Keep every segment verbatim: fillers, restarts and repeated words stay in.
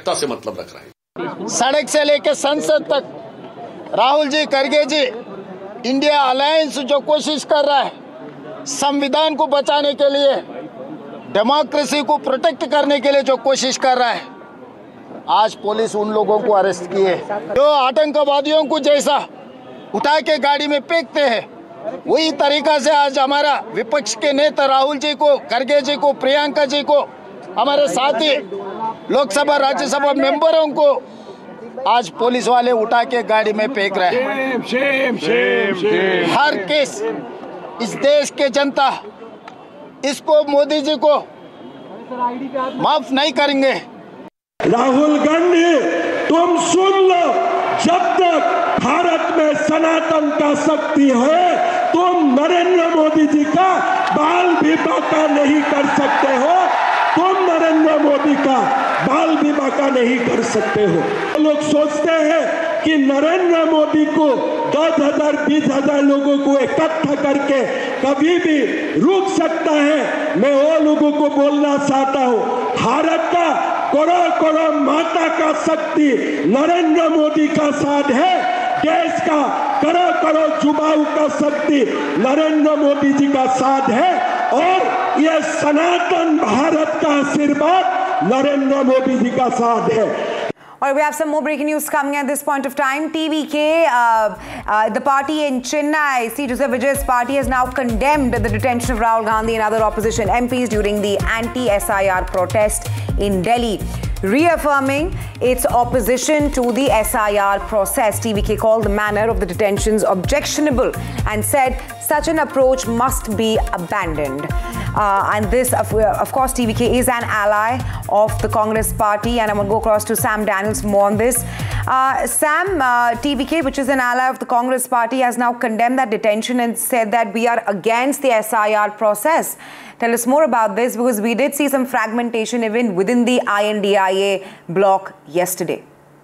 अराजकता से मतलब रख रहे हैं। सड़क से लेकर संसद तक राहुल जी, खड़गे जी, इंडिया अलायंस जो कोशिश कर रहा है संविधान को बचाने के लिए, डेमोक्रेसी को प्रोटेक्ट करने के लिए जो कोशिश कर रहा है, आज पुलिस उन लोगों को अरेस्ट किए जो आतंकवादियों को जैसा उठा के गाड़ी में फेंकते हैं, वही तरीका से आज हमारा विपक्ष के नेता राहुल जी को, खड़गे जी को, प्रियंका जी को, हमारे साथी लोकसभा राज्यसभा मेंबरों को आज पुलिस वाले उठा के गाड़ी में फेंक रहे हैं। शेम, शेम, शेम, हर केस इस देश के जनता इसको मोदी जी को माफ नहीं करेंगे। राहुल गांधी, तुम सुन लो, जब तक भारत में सनातन का शक्ति है, तुम नरेंद्र मोदी जी का बाल भी बांका नहीं कर सकते हो। तुम नरेंद्र मोदी का बाल भी बांका नहीं कर सकते हो। लोग सोचते हैं कि नरेंद्र मोदी को दस हजार बीस हजार लोगों को इकट्ठा करके कभी भी रुक सकता है। मैं वो लोगों को बोलना चाहता हूँ, भारत का करोड़ करोड़ माता का शक्ति नरेंद्र मोदी का साथ है। देश का करोड़ करोड़ युवाओं का शक्ति नरेंद्र मोदी जी का साथ है, और ये सनातन भारत का आशीर्वाद नरेंद्र मोदी जी का साथ है। Well, we have some more breaking news coming at this point of time. T V K, uh, uh, the party in Chennai, C. Joseph Vijay's party, has now condemned the detention of Rahul Gandhi and other opposition M Ps during the anti-S I R protest in Delhi. Reaffirming its opposition to the S I R process, T V K called the manner of the detentions objectionable and said such an approach must be abandoned. Uh, and this, of, of course, T V K is an ally of the Congress party, and I'm going to go across to Sam Daniels for more on this. Uh, Sam, uh, T V K, which is an ally of the Congress party, has now condemned that detention and said that we are against the S I R process. Tell us more about this, because we did see some fragmentation even within the I N D I A bloc yesterday.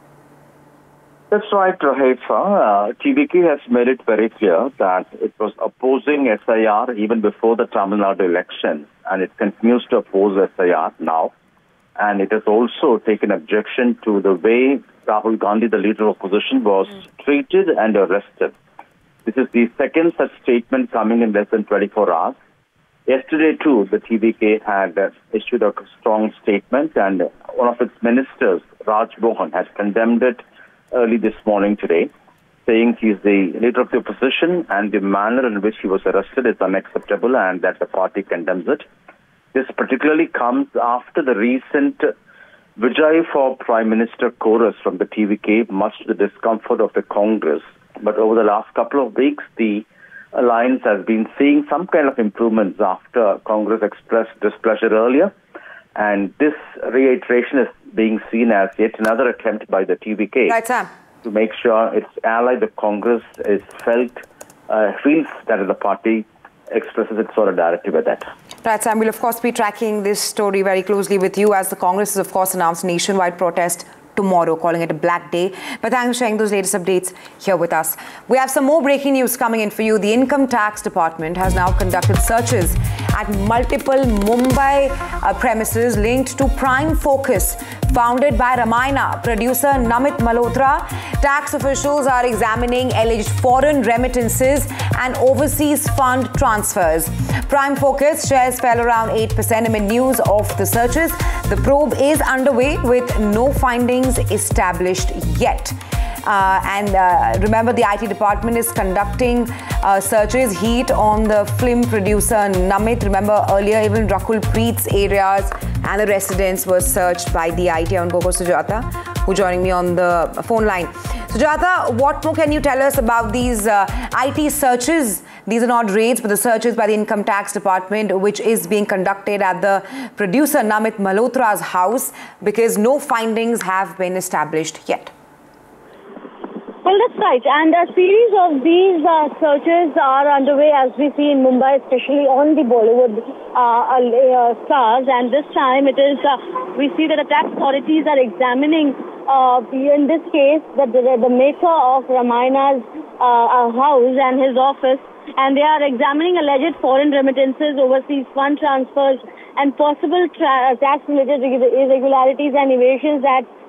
That's right, Rahaifa. Uh, T V K has made it very clear that it was opposing S I R even before the Tamil Nadu election, and it continues to oppose S I R now. And it has also taken objection to the way Rahul Gandhi, the leader of opposition, was mm. treated and arrested. This is the second such statement coming in less than twenty-four hours. Yesterday, too, the T V K had uh, issued a strong statement, and one of its ministers, Raj Mohan, has condemned it early this morning today, saying he is the leader of the opposition and the manner in which he was arrested is unacceptable and that the party condemns it. This particularly comes after the recent Vijay for Prime Minister chorus from the T V K, much to the discomfort of the Congress. But over the last couple of weeks, the alliance has been seeing some kind of improvements after Congress expressed displeasure earlier. And this reiteration is being seen as yet another attempt by the T V K right, Sam. to make sure its ally, the Congress, is felt, uh, feels that the party expresses its solidarity with that. Right, Sam. We'll, of course, be tracking this story very closely with you, as the Congress has, of course, announced nationwide protest tomorrow, calling it a black day. But thanks for sharing those latest updates here with us. We have some more breaking news coming in for you. The Income Tax Department has now conducted searches at multiple Mumbai uh, premises linked to Prime Focus, founded by Ramayana producer Namit Malhotra. Tax officials are examining alleged foreign remittances and overseas fund transfers. Prime Focus shares fell around eight percent amid news of the searches. The probe is underway with no findings established yet. Uh, and uh, remember, the I T department is conducting uh, searches heat on the film producer Namit. Remember, earlier even Rakul Preet's areas and the residents were searched by the I T. I want to go to Sujata, who's joining me on the phone line. Sujata, what more can you tell us about these uh, I T searches? These are not raids, but the searches by the Income Tax Department, which is being conducted at the producer Namit Malhotra's house, because no findings have been established yet. Well, that's right. And a series of these uh, searches are underway, as we see in Mumbai, especially on the Bollywood uh, uh, stars. And this time it is, uh, we see that the tax authorities are examining, uh, in this case, the, the, the maker of Ramayana's uh, house and his office. And they are examining alleged foreign remittances, overseas fund transfers, and possible tax-related irregularities and evasions that